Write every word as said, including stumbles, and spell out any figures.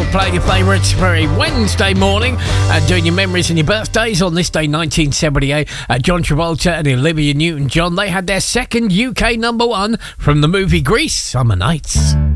playing your favourites for a Wednesday morning, uh, doing your memories and your birthdays. On this day, nineteen seventy-eight, uh, John Travolta and Olivia Newton-John, they had their second U K number one from the movie Grease, Summer Nights.